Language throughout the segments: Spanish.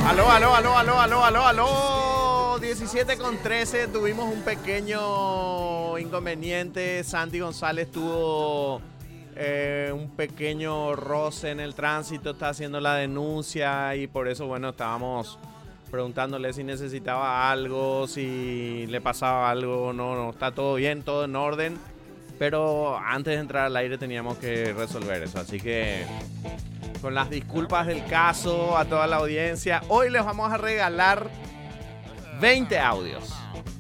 Aló. 17:13, tuvimos un pequeño inconveniente. Santi González tuvo un pequeño roce en el tránsito, está haciendo la denuncia y por eso, bueno, estábamos preguntándole si necesitaba algo, si le pasaba algo. No, está todo bien, todo en orden. Pero antes de entrar al aire teníamos que resolver eso, así que con las disculpas del caso a toda la audiencia, hoy les vamos a regalar 20 audios.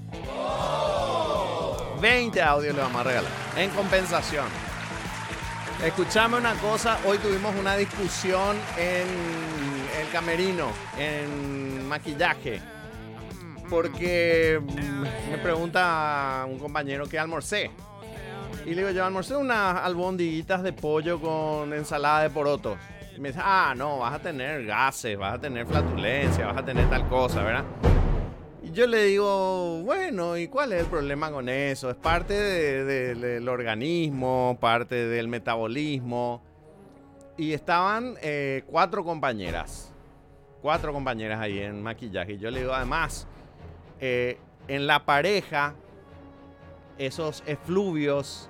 20 audios les vamos a regalar en compensación. Escuchame una cosa, hoy tuvimos una discusión en el camerino, en maquillaje, porque me pregunta un compañero qué almorcé. Y le digo, yo almorcé unas albondiguitas de pollo con ensalada de porotos. Y me dice, no, vas a tener gases, vas a tener flatulencia, vas a tener tal cosa, ¿verdad? Y yo le digo, bueno, ¿y cuál es el problema con eso? Es parte del organismo, parte del metabolismo. Y estaban 4 compañeras ahí en maquillaje. Y yo le digo, además, en la pareja, esos efluvios,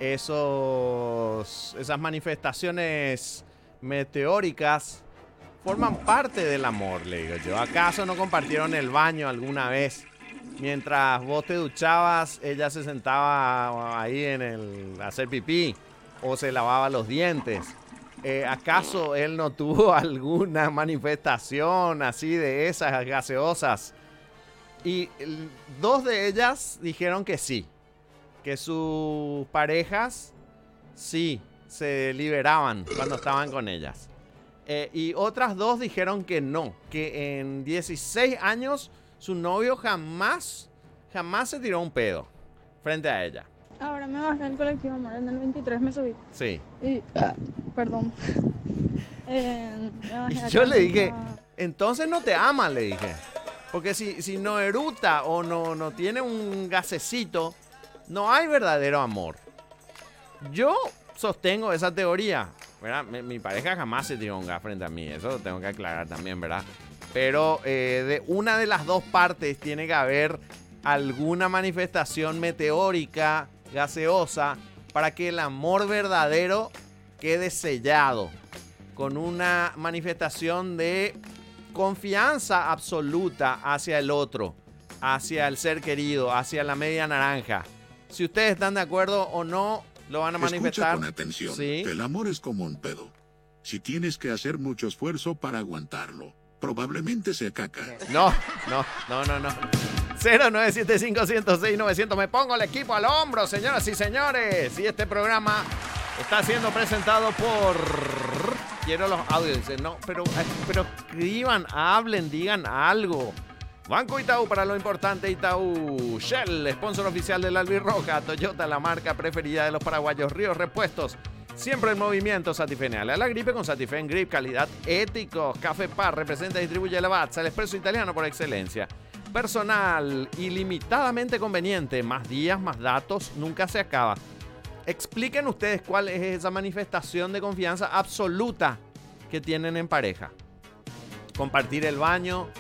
esas manifestaciones meteóricas forman parte del amor, le digo yo. ¿Acaso no compartieron el baño alguna vez? Mientras vos te duchabas, ella se sentaba ahí a hacer pipí o se lavaba los dientes. ¿Acaso él no tuvo alguna manifestación así de esas gaseosas? Y 2 de ellas dijeron que sí, que sus parejas sí se liberaban cuando estaban con ellas. Y otras 2 dijeron que no, que en 16 años su novio jamás se tiró un pedo frente a ella. Ahora me bajé del colectivo, amor, en el 23 me subí. Sí. Y, perdón. Yo le dije, entonces no te ama, le dije. Porque si no eruta o no tiene un gasecito, no hay verdadero amor. Yo sostengo esa teoría, ¿verdad? Mi pareja jamás se tiró un gas frente a mí, eso lo tengo que aclarar también, ¿verdad? Pero de una de las 2 partes tiene que haber alguna manifestación meteórica, gaseosa, para que el amor verdadero quede sellado con una manifestación de confianza absoluta hacia el otro, hacia el ser querido, hacia la media naranja. Si ustedes están de acuerdo o no, lo van a manifestar. Escucha con atención. ¿Sí? El amor es como un pedo. Si tienes que hacer mucho esfuerzo para aguantarlo, probablemente sea caca. No. 0975-106-900. Me pongo el equipo al hombro, señoras y señores. Y este programa está siendo presentado por... Quiero los audios. No, pero escriban, hablen, digan algo. Banco Itaú, para lo importante Itaú. Shell, sponsor oficial del Albirroja. Toyota, la marca preferida de los paraguayos. Ríos Repuestos, siempre en movimiento. Satifen, a la gripe con Satifen Grip, calidad ético. Café Par, representa y distribuye Lavazza, el espresso italiano por excelencia. Personal ilimitadamente conveniente. Más días, más datos, nunca se acaba. Expliquen ustedes cuál es esa manifestación de confianza absoluta que tienen en pareja. Compartir el baño.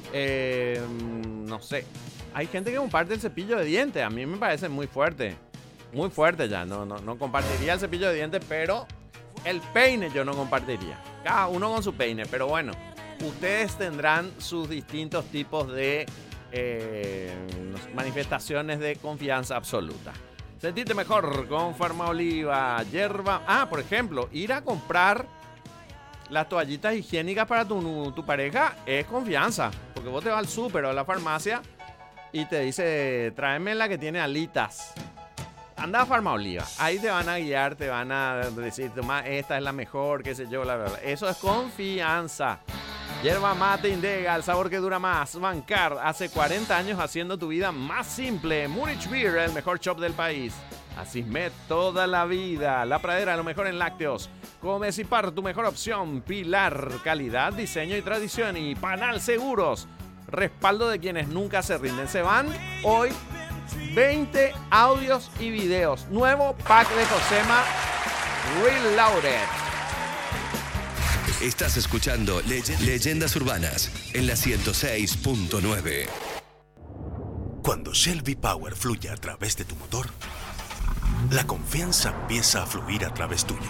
No sé. Hay gente que comparte el cepillo de dientes. A mí me parece muy fuerte. Muy fuerte ya. No compartiría el cepillo de dientes, pero el peine yo no compartiría. Cada uno con su peine. Pero bueno, ustedes tendrán sus distintos tipos de manifestaciones de confianza absoluta. Sentirte mejor con Farmaoliva, hierba. Por ejemplo, ir a comprar las toallitas higiénicas para tu pareja es confianza. Porque vos te vas al súper o a la farmacia y te dice, tráeme la que tiene alitas. Anda a Farmaoliva. Ahí te van a guiar, te van a decir, toma, esta es la mejor, qué sé yo, la verdad. Eso es confianza. Yerba mate Indega, el sabor que dura más. Bancar, hace 40 años haciendo tu vida más simple. Munich Beer, el mejor shop del país. Asismed, toda la vida. La Pradera, lo mejor en lácteos. Comecipar, tu mejor opción. Pilar, calidad, diseño y tradición. Y Panal Seguros, respaldo de quienes nunca se rinden. Se van hoy 20 audios y videos. Nuevo pack de Josema Reloaded. Estás escuchando Leyendas Urbanas en la 106.9. Cuando Shell V-Power fluye a través de tu motor, la confianza empieza a fluir a través tuyo.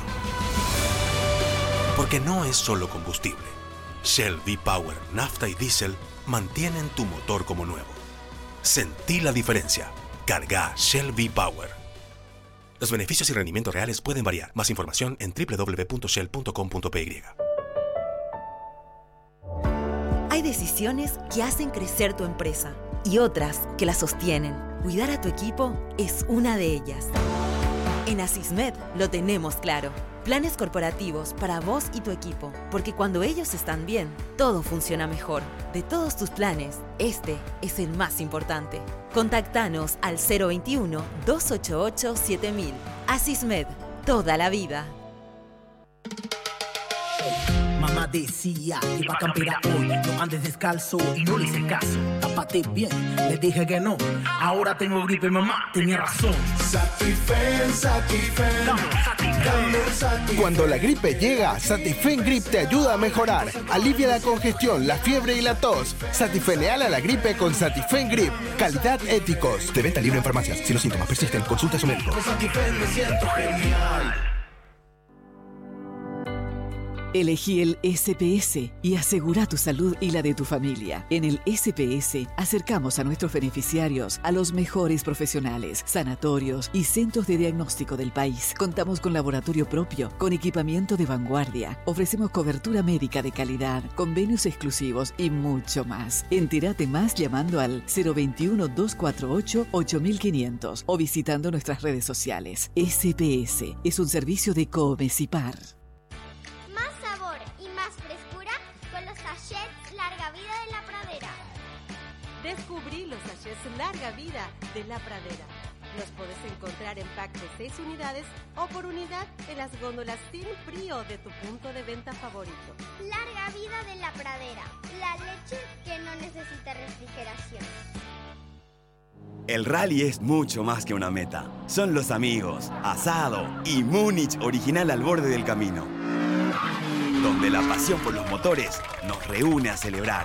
Porque no es solo combustible. Shell V-Power, nafta y diésel mantienen tu motor como nuevo. Sentí la diferencia. Carga Shell V-Power. Los beneficios y rendimientos reales pueden variar. Más información en www.shell.com.py. Hay decisiones que hacen crecer tu empresa y otras que la sostienen. Cuidar a tu equipo es una de ellas. En Asismed lo tenemos claro. Planes corporativos para vos y tu equipo, porque cuando ellos están bien, todo funciona mejor. De todos tus planes, este es el más importante. Contactanos al 021-288-7000. Asismed, toda la vida. Mamá decía que iba a campear hoy, no andes descalzo y no le hice caso. Tápate bien, le dije que no. Ahora tengo gripe, mamá, tenía razón. Satifen, Satifen. Cuando la gripe llega, Satifen Grip te ayuda a mejorar. Alivia la congestión, la fiebre y la tos. Satifeneala a la gripe con Satifen Grip. Calidad Éticos. De venta libre en farmacias. Si los síntomas persisten, consulta a su médico. Con Satifen me siento genial. Elegí el SPS y asegura tu salud y la de tu familia. En el SPS acercamos a nuestros beneficiarios a los mejores profesionales, sanatorios y centros de diagnóstico del país. Contamos con laboratorio propio, con equipamiento de vanguardia. Ofrecemos cobertura médica de calidad, convenios exclusivos y mucho más. Entérate más llamando al 021-248-8500 o visitando nuestras redes sociales. SPS es un servicio de Comecipar. Descubrí los sachets Larga Vida de La Pradera. Los podés encontrar en pack de 6 unidades o por unidad en las góndolas sin frío de tu punto de venta favorito. Larga Vida de La Pradera, la leche que no necesita refrigeración. El rally es mucho más que una meta. Son los amigos, asado y Múnich original al borde del camino. Donde la pasión por los motores nos reúne a celebrar.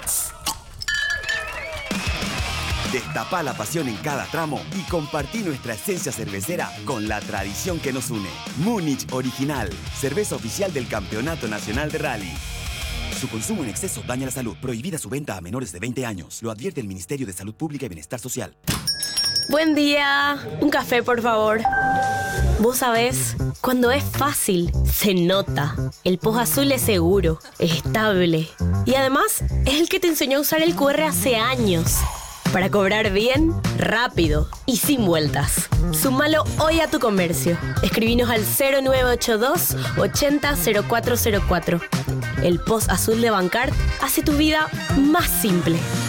Destapá la pasión en cada tramo y compartí nuestra esencia cervecera con la tradición que nos une. Múnich Original, cerveza oficial del Campeonato Nacional de Rally. Su consumo en exceso daña la salud. Prohibida su venta a menores de 20 años. Lo advierte el Ministerio de Salud Pública y Bienestar Social. Buen día. Un café, por favor. Vos sabés, cuando es fácil, se nota. El Post Azul es seguro, estable. Y además, es el que te enseñó a usar el QR hace años. Para cobrar bien, rápido y sin vueltas. Súmalo hoy a tu comercio. Escribinos al 0982 80 0404. El Post Azul de Bancard hace tu vida más simple.